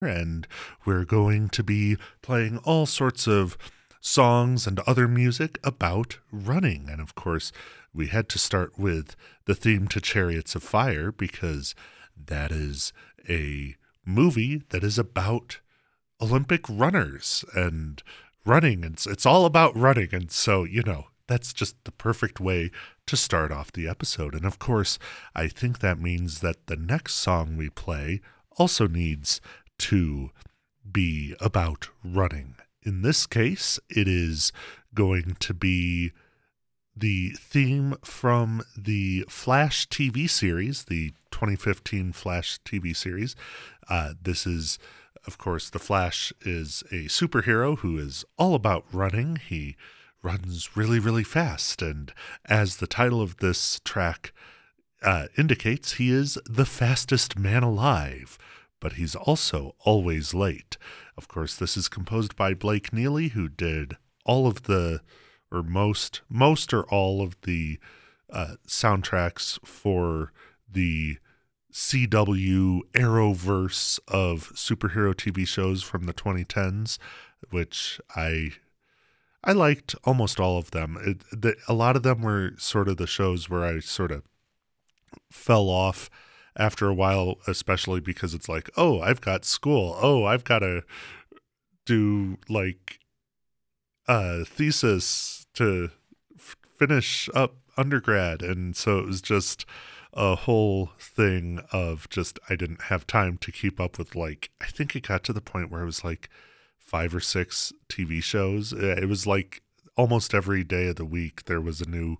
and we're going to be playing all sorts of songs and other music about running. And of course, we had to start with the theme to Chariots of Fire because that is a movie that is about Olympic runners and running. It's all about running. And so, that's just the perfect way to start off the episode. And of course, I think that means that the next song we play also needs to be about running. In this case, it is going to be the theme from the Flash TV series, the 2015 Flash TV series. This is, of course, the Flash is a superhero who is all about running. He runs really, really fast. And as the title of this track indicates, he is the fastest man alive, but he's also always late. Of course, this is composed by Blake Neely, who did all of the, or most or all of the soundtracks for the CW Arrowverse of superhero TV shows from the 2010s, which I liked almost all of them. A lot of them were sort of the shows where I sort of fell off after a while, especially because it's like, oh, I've got school. Oh, I've got to do like a thesis to finish up undergrad. And so it was just a whole thing of just, I didn't have time to keep up with, like, I think it got to the point where it was like 5 or 6 TV shows. It was like almost every day of the week there was a new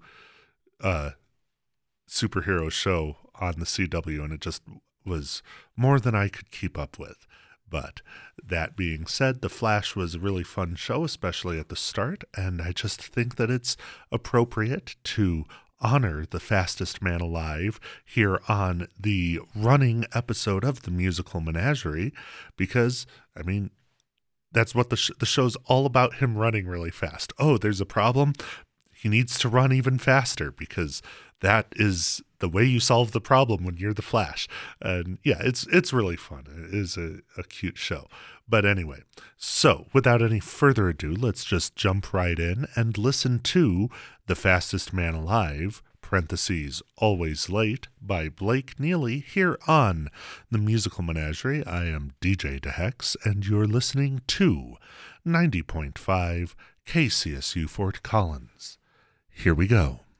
superhero show on the CW, and it just was more than I could keep up with. But that being said, The Flash was a really fun show, especially at the start, and I just think that it's appropriate to honor the fastest man alive here on the running episode of the Musical Menagerie, because, I mean, that's what the show's all about, him running really fast. Oh, there's a problem? He needs to run even faster, because that is the way you solve the problem when you're the Flash. And yeah, it's really fun. It is a cute show. But anyway, so without any further ado, let's just jump right in and listen to The Fastest Man Alive, parentheses, Always Late, by Blake Neely here on the Musical Menagerie. I am DJ DeHex, and you're listening to 90.5 KCSU Fort Collins. Here we go.